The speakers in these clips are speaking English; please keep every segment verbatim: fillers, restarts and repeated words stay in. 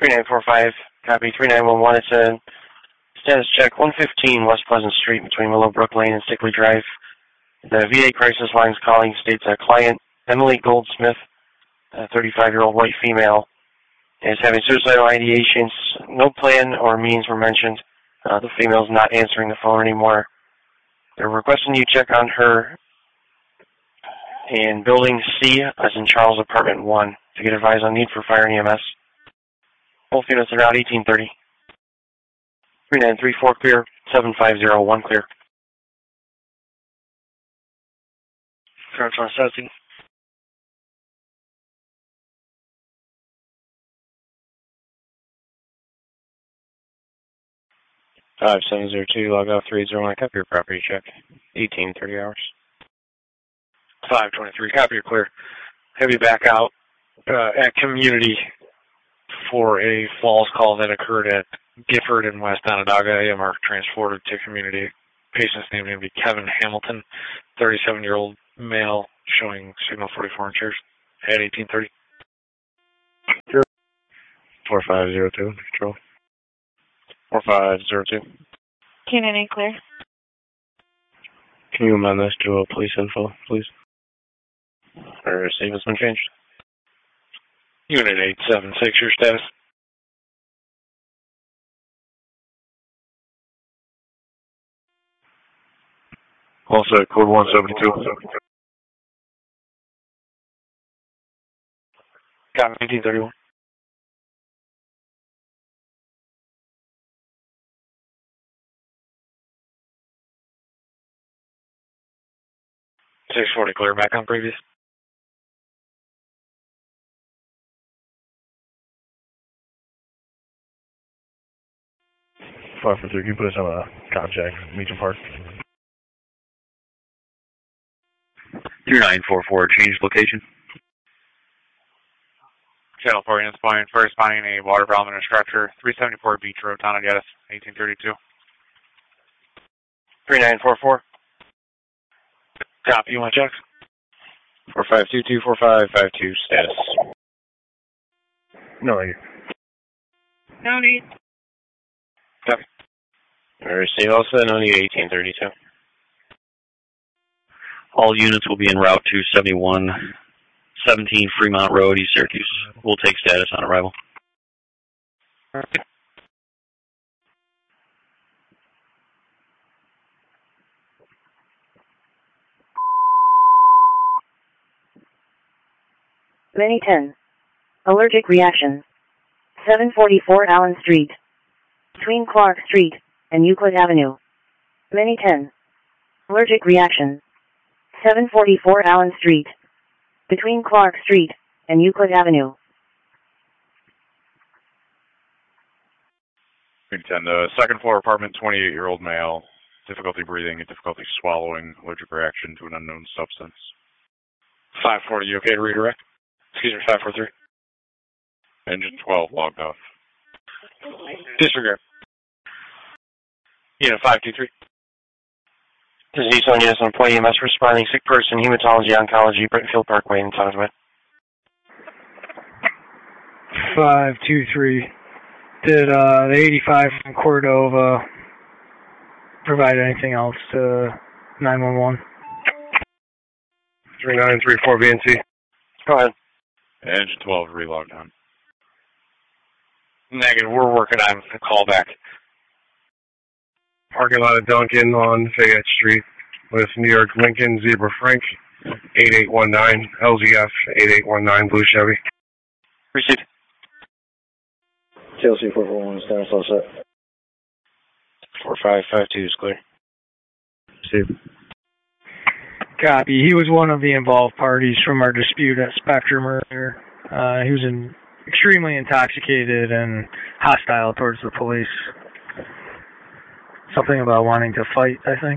three nine four five, copy three nine one one. It's a status check, one fifteen West Pleasant Street between Willowbrook Lane and Stickley Drive. The V A crisis line's calling states a client, Emily Goldsmith, a thirty-five-year-old white female, is having suicidal ideations. No plan or means were mentioned. Uh, the female's not answering the phone anymore. They're requesting you check on her in Building C, as in Charles Apartment one, to get advised on need for fire and E M S. Both units are out eighteen thirty. three nine three four clear, seven five zero one clear. Current on assessing. five seven zero two, log off three zero one, copy your property check. eighteen thirty hours. five twenty-three, copy your clear. Have you back out uh, at community for a false call that occurred at Gifford and West Onondaga. A M R transported to community. Patient's name is going to be Kevin Hamilton, thirty-seven-year-old male, showing signal forty-four inches at eighteen thirty. four five zero two, control. four five zero two. K nine eight clear. Can you amend this to a police info, please? Or save has been changed. Unit eight seven six, your status. Also, code one seventy-two. Got nineteen thirty-one. six forty clear, back on previous. five four three, can you put us on a contact, Meacham Park? three nine four four, change location. Channel four units flying, first finding a water valve in a structure, three seventy-four Beach Road, Tonagatas, eighteen thirty-two. three nine four four. Copy, you want to check? four five two two four five five two, status. No, thank you. No need. Copy. Receive also, no need, eighteen thirty-two. All units will be en route to seventy-one seventeen Fremont Road, East Syracuse. We'll take status on arrival. Mini ten. Allergic reaction. seven forty-four Allen Street. Between Clark Street and Euclid Avenue. Mini ten. Allergic reaction. seven forty-four Allen Street. Between Clark Street and Euclid Avenue. Mini ten, the second floor apartment, twenty-eight-year-old male, difficulty breathing and difficulty swallowing, allergic reaction to an unknown substance. five forty, you okay to redirect? Excuse me, five four three. Engine twelve logged off. Disregard. Unit five two three. This is East Oneida, an employee E M S responding, sick person, hematology, oncology, Brittenfield Parkway in Tonaway. five two three. Did uh, the eighty-five from Cordova provide anything else to nine one one? three nine three four B N C. Go ahead. Engine twelve relogged on. Negative, we're working on the callback. Parking lot of Duncan on Fayette Street with New York Lincoln Zebra Frank, eighty-eight nineteen, L Z F eighty-eight nineteen, Blue Chevy. Received. T L C four four one, status all set. four five five two is clear. Received. Copy. He was one of the involved parties from our dispute at Spectrum earlier. Uh, he was in, extremely intoxicated and hostile towards the police. Something about wanting to fight, I think.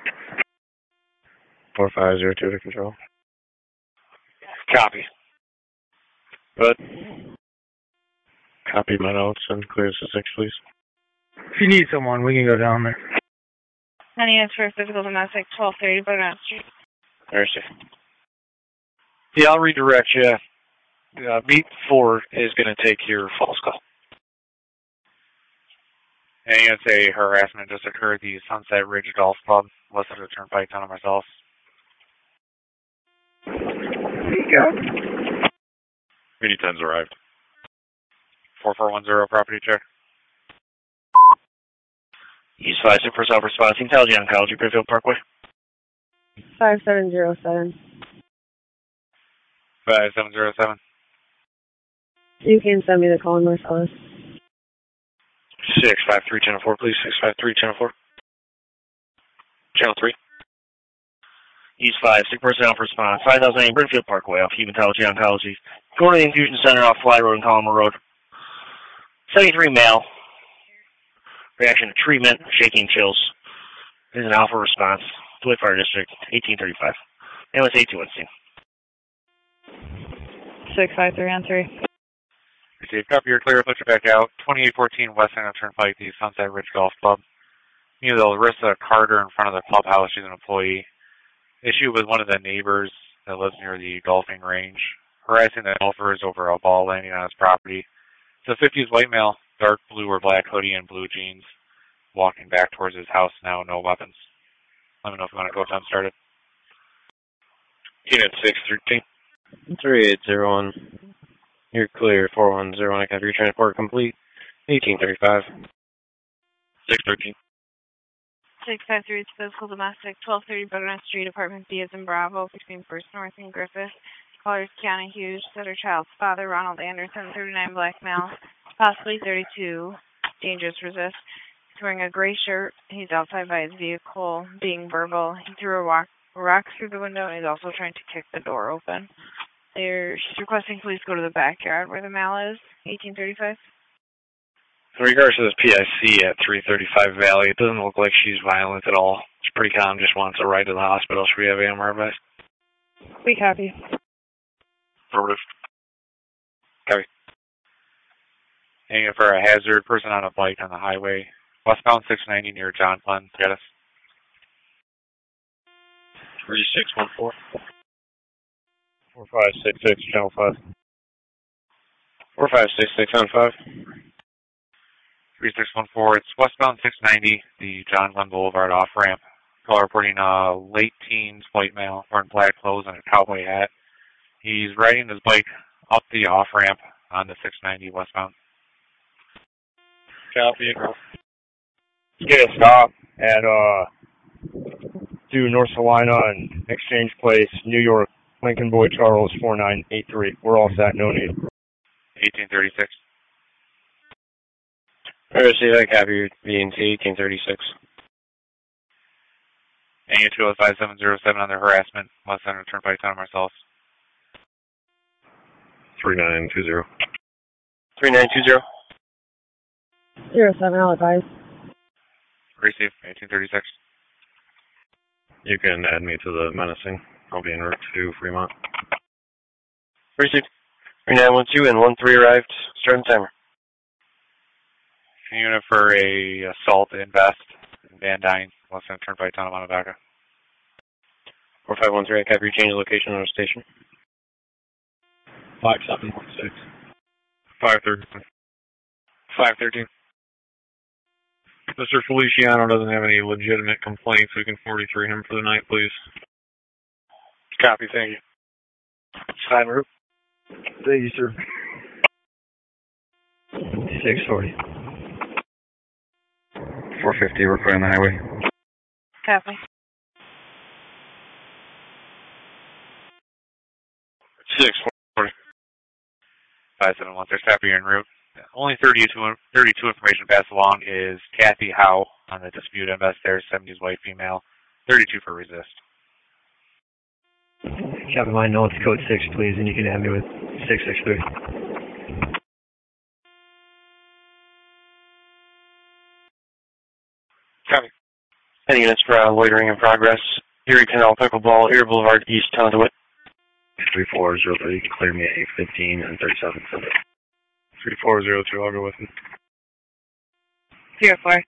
four five zero two to control. Copy. Good. Copy my notes and clears the six, please. If you need someone, we can go down there. Honey, it's for physical domestic, twelve thirty Burnett Street. Mercy. Yeah, I'll redirect you. Uh, Beat four is going to take your false call. And you say harassment just occurred at the Sunset Ridge Golf Club, west of the Turnpike, Town of Marcellus. Mini tens arrived. four four one zero, property check. East five six for self-response. Oncology, Oncology, Bridgefield Parkway. five seven zero seven. five seven zero seven. You can send me the call in Marcellus. six five three channel four, please. six five three channel four. Channel three. East five, sick personnel for response. five thousand eight, Bridgefield Parkway, off Hematology, Oncology. Going to the Infusion Center off Fly Road and Collimer Road. seventy-three male. Reaction to treatment, shaking, chills. There's an alpha response. Dwight Fire District, eighteen thirty-five. M S A two one C. six five three on three. Received. Copy. You're clear. Put your back out. twenty-eight fourteen West End Turnpike, the Sunset Ridge Golf Club. You know, Larissa Carter in front of the clubhouse. She's an employee. Issue with one of the neighbors that lives near the golfing range. Harassing the golfers over a ball landing on his property. It's a fifties white male, dark blue or black hoodie and blue jeans. Walking back towards his house now, no weapons. Let me know if you want to go time started. Unit six thirteen. three eight zero one. You're clear. four one zero one. I have your transport complete. eighteen thirty-five. six thirteen. six five three, it's physical domestic, twelve thirty Butternut Street, apartment B as in Bravo, between First North and Griffith. Callers Kiana Hughes, setter child's father, Ronald Anderson, thirty-nine, black male, possibly thirty-two, dangerous resist. He's wearing a gray shirt. He's outside by his vehicle, being verbal. He threw a rock, rock through the window, and he's also trying to kick the door open. There, she's requesting police go to the backyard where the male is, eighteen thirty-five. In regards to this P I C at three thirty-five Valley, it doesn't look like she's violent at all. She's pretty calm, just wants a ride to the hospital. Should we have A M R advice? We copy. Affirmative. Copy. Hanging for a hazard, person on a bike on the highway. Westbound six ninety near John Glenn. Get us. three six one four. four five six six, channel five. four five six six on five. three six one four, it's westbound six ninety, the John Glenn Boulevard off-ramp. Caller reporting a late teens white male wearing black clothes and a cowboy hat. He's riding his bike up the off-ramp on the six ninety westbound. Copy. Get a stop at uh, due North Salina and Exchange Place, New York, Lincoln Boy Charles, four nine eight three. We're all set, no need. eighteen thirty-six. I received that copy, V N C eighteen thirty-six. A two oh five seven zero seven under harassment, West Center Turnpike, Town of Marcellus. three nine two zero. three nine two zero. Zero seven, I'll advise. Receive, eighteen thirty-six. You can add me to the menacing. I'll be en route to Fremont. Received. three nine one two and one three arrived. Starting timer. Unit for a assault invest in Van Dyne, West Center Turnpike, Town of Onondaga. four five one three, I have your change location on the station. five seven one six. five thirteen. five thirteen. Mister Feliciano doesn't have any legitimate complaints. We can forty-three him for the night, please. Copy, thank you. Time route. Thank you, sir. six forty. four fifty, we're clear on the highway. Copy. six forty. five seven one six, copy, you're en route. Only thirty-two, thirty-two information passed along is Kathy Howe on the dispute invest there, seventies white female, thirty-two for resist. Copy my notes, code six, please, and you can add me with six six three. Copy. Any units for uh, loitering in progress. Erie Canal, Pickleball, Erie Boulevard, East Conduit. three four zero three, clear me at eight fifteen and thirty-seven. three four zero two, I'll go with him. Zero four.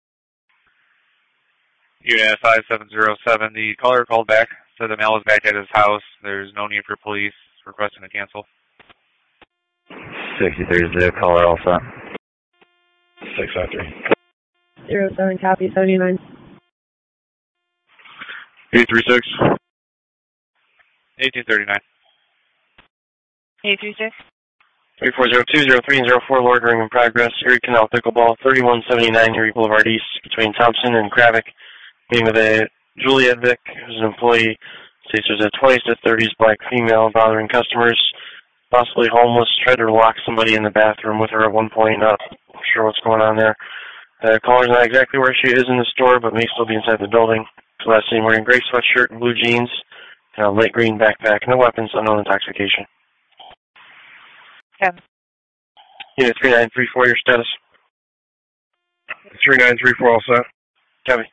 Unit five seven zero seven, the caller called back, said the male was back at his house. There's no need for police, requesting to cancel. sixty-three is the caller, all set. six five three. Zero seven, copy, seventy-nine. eight three six. eighteen thirty-nine. eight three six. three four zero two zero three and zero four, loitering in progress, Erie Canal Pickleball, thirty-one seventy-nine Erie Boulevard East, between Thompson and Kravick. Meeting with a Juliet Vick, who's an employee, states there's a twenties to thirties black female bothering customers, possibly homeless, tried to lock somebody in the bathroom with her at one point, not sure what's going on there. The caller's not exactly where she is in the store, but may still be inside the building. So last seen wearing gray sweatshirt and blue jeans, and a light green backpack, no weapons, unknown intoxication. Kevin. Unit three nine three four, your status. three nine three four, all set. Copy.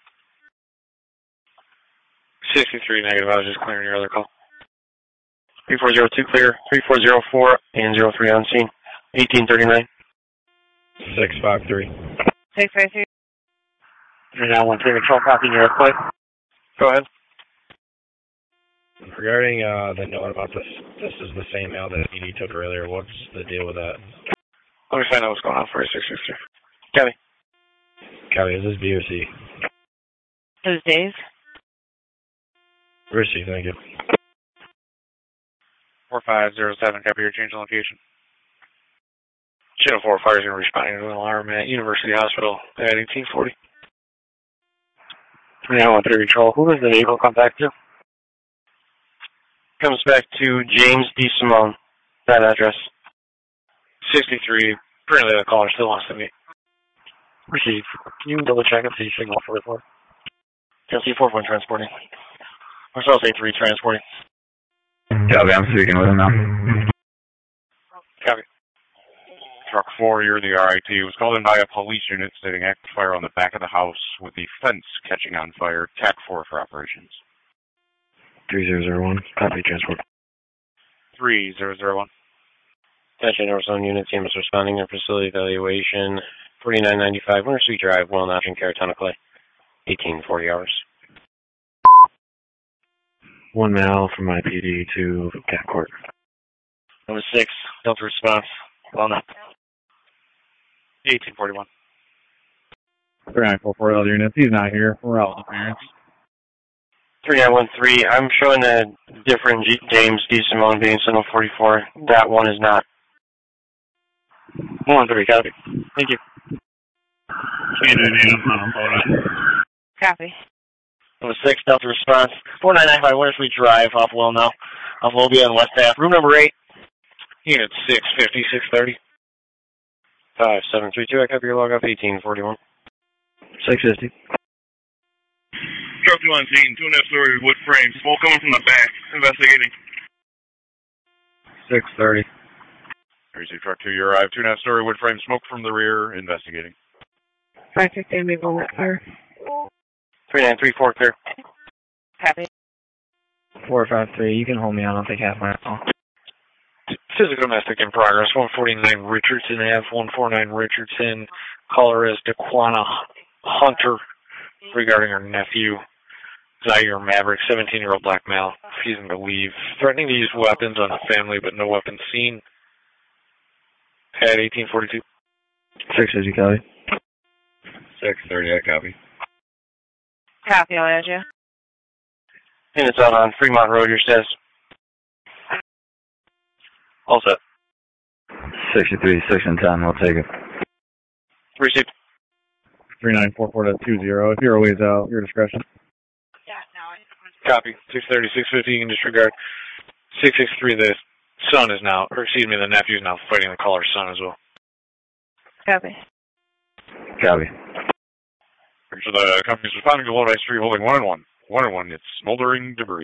sixty-three negative, I was just clearing your other call. three four zero two clear, three four zero four and zero three on scene. eighteen thirty-nine. six five three. six five three. three nine one three, control, copy your airplane. Go ahead. Regarding uh, the note about this, this is the same mail that Edie took earlier. What's the deal with that? Let me find out what's going on for you, six six three. Copy. Copy, is this B or C? Those days. Where's C, thank you. four five zero seven, copy your change in location. Channel four fires are responding to an alarm at University Hospital at eighteen forty. three nine one three control. Who is the vehicle contact to? Comes back to James D. Simone. That address. sixty-three. Apparently the caller still wants to meet. Receive. Can you double check if the signal for report? L C four point transporting. Or so I'll say three transporting. Copy, I'm speaking with him now. Copy. Truck four, you're the R I T, was called in by a police unit stating active fire on the back of the house with the fence catching on fire. T A C four for operations. three zero zero one, copy transport. three zero zero one. Attention, North Zone unit team is responding to facility evaluation. forty-nine ninety-five Winter Street Drive, Well Notching, Caratona Clay. eighteen forty hours. One mail from my P D to Cat Court. Number six, Delta response. Well, no. eighteen forty-one. three nine four four, other units. He's not here. We're out with the parents. three nine one three, I'm showing a different G James D. Simone being Signal forty-four. That one is not. one three, copy. Thank you. Copy. Number six, Delta response. four nine nine five Winter Street Drive, off Well now. Off Lobia and West Ave. Room number eight. Unit six fifty, six thirty. five seven three two, I copy your log off eighteen forty-one. six fifty. Truck two on scene, two and a half story wood frame, smoke coming from the back, investigating. six thirty. Receive truck two, you arrive. Two and a half story wood frame, smoke from the rear, investigating. five fifteen, Maple Net Fire. three nine three four, clear. Copy. four five three, you can hold me on, I'll take half my call. Physical domestic in progress, one forty-nine Richardson Ave, one forty-nine Richardson. Caller is Daquana Hunter regarding her nephew, Zaire Maverick, seventeen-year-old black male, refusing to leave, threatening to use weapons on the family, but no weapons seen. At eighteen forty-two. six fifty, copy. six thirty, I copy. Copy, I'll add you. And it's out on Fremont Road, your status. All set. sixty-three, six and ten, we'll take it. Received. three nine four four two zero. If you're always out, your discretion. Copy. six thirty, six fifty, you can disregard. six sixty-three, the son is now, or excuse me, the nephew is now fighting the caller's son as well. Copy. Copy. So the company's responding to Lodi Street holding one and one. One and one, it's smoldering debris.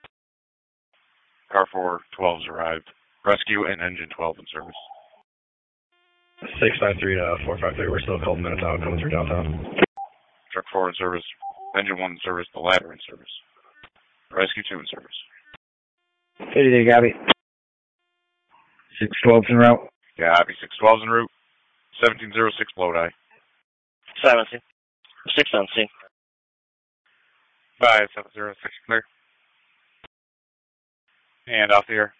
Car four twelve's arrived. Rescue and engine twelve in service. six five three to four five three, we're still a couple minutes out, coming through downtown. Truck four in service. Engine one in service. The ladder in service. Rescue two in service. fifty-three, copy. six twelve's en route. Copy. six twelve's en route. seventeen oh six Lodi. seventeen. six on scene. five seven oh six clear. And off the air.